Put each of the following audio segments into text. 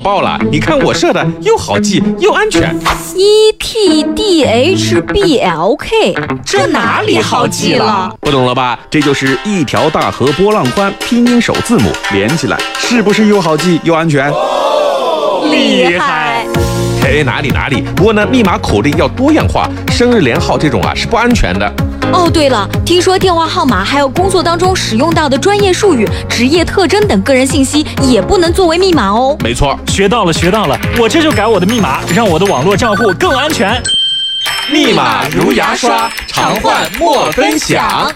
爆了！你看我设的又好记又安全。 ETDHBLK， 这哪里好记了？ 不懂了吧？这就是一条大河波浪宽，拼音首字母连起来，是不是又好记又安全？ 厉害！ 嘿，哪里？不过呢，密码口令要多样化，生日连号这种是不安全的。 哦，对了，听说电话号码还有工作当中使用到的专业术语、职业特征等个人信息也不能作为密码哦。 没错， 学到了，我这就改我的密码，让我的网络账户更安全。 密码如牙刷，常换莫分享。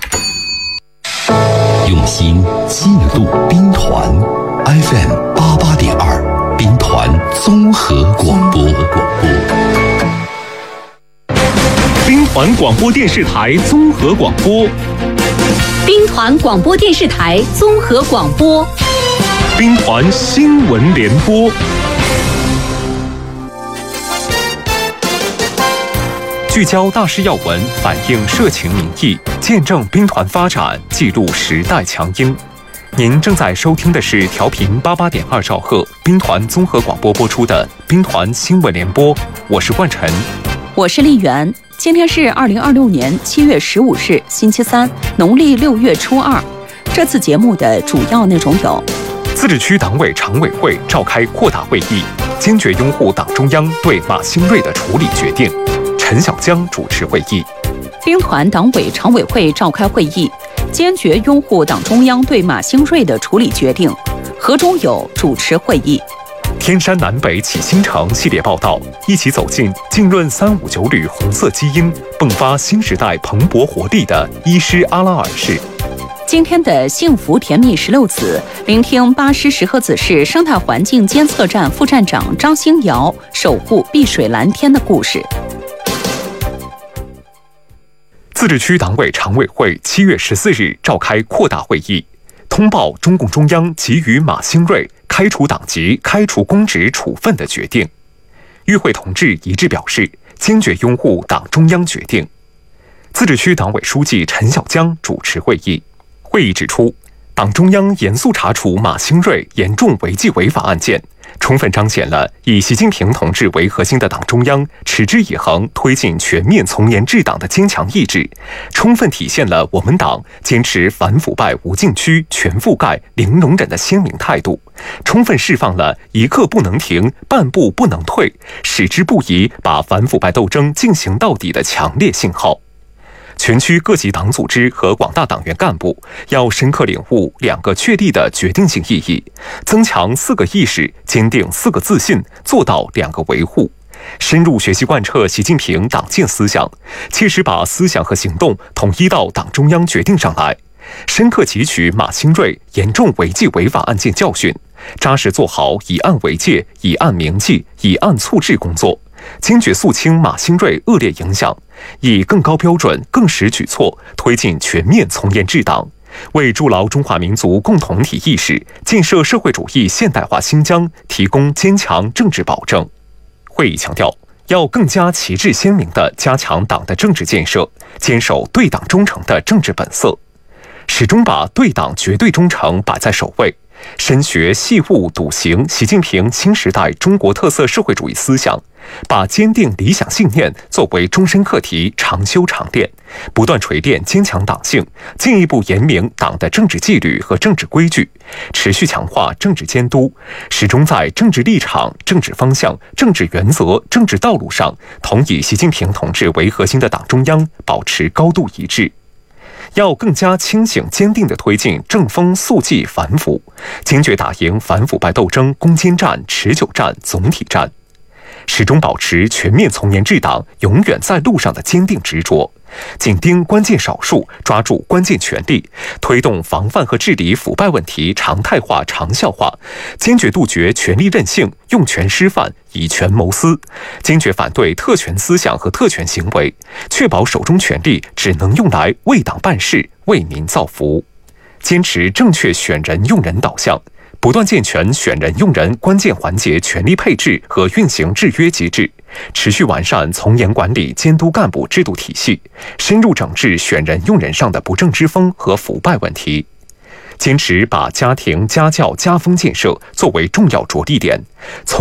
用心记录兵团 FM88.2，兵团综合广播。 兵团广播电视台综合广播， 兵团广播电视台综合广播， 兵团新闻联播。聚焦大事要闻，反映社情民意，见证兵团发展，记录时代强音。您正在收听的是调频88.2兆赫兵团综合广播播出的兵团新闻联播，我是冠晨， 我是丽媛。今天是2026年7月15日，星期三，农历6月初2。这次节目的主要内容有： 自治区党委常委会召开扩大会议，坚决拥护党中央对马兴瑞的处理决定。陈小江主持会议。 兵团党委常委会召开会议，坚决拥护党中央对马兴瑞的处理决定。何忠友主持会议。 天山南北启新城系列报道，一起走进浸润359旅红色基因，迸发新时代蓬勃活力的伊施阿拉尔市。 今天的幸福甜蜜16子，聆听巴师石河子市生态环境监测站副站长张兴尧守护碧水蓝天的故事。 自治区党委常委会7月14日召开扩大会议，通报中共中央给予马兴瑞开除党籍、开除公职处分的决定。与会同志一致表示，坚决拥护党中央决定。自治区党委书记陈小江主持会议。会议指出，党中央严肃查处马兴瑞严重违纪违法案件，充分彰显了以习近平同志为核心的党中央持之以恒推进全面从严治党的坚强意志，充分体现了我们党坚持反腐败无禁区、全覆盖、零容忍的鲜明态度，充分释放了一刻不能停、半步不能退、矢志不移把反腐败斗争进行到底的强烈信号。全区各级党组织和广大党员干部要深刻领悟2个确立的决定性意义，增强4个意识，坚定4个自信，做到2个维护，深入学习贯彻习近平党建思想，切实把思想和行动统一到党中央决定上来，深刻汲取马兴瑞严重违纪违法案件教训，扎实做好以案为戒、以案明纪、以案促治工作，坚决肃清马兴瑞恶劣影响，以更高标准、更实举措推进全面从严治党，为筑牢中华民族共同体意识、建设社会主义现代化新疆提供坚强政治保证。会议强调，要更加旗帜鲜明地加强党的政治建设，坚守对党忠诚的政治本色，始终把对党绝对忠诚摆在首位，深学细悟笃行习近平新时代中国特色社会主义思想，把坚定理想信念作为终身课题，常修常练，不断锤炼坚强党性，进一步严明党的政治纪律和政治规矩，持续强化政治监督，始终在政治立场、政治方向、政治原则、政治道路上同以习近平同志为核心的党中央保持高度一致。要更加清醒坚定地推进正风肃纪反腐，坚决打赢反腐败斗争攻坚战、持久战、总体战，始终保持全面从严治党永远在路上的坚定执着，紧盯关键少数，抓住关键权力，推动防范和治理腐败问题常态化、长效化，坚决杜绝权力任性、用权失范、以权谋私，坚决反对特权思想和特权行为，确保手中权力只能用来为党办事、为民造福，坚持正确选人用人导向，不断健全选人用人关键环节权力配置和运行制约机制，持续完善从严管理监督干部制度体系，深入整治选人用人上的不正之风和腐败问题，坚持把家庭、家教、家风建设作为重要着力点，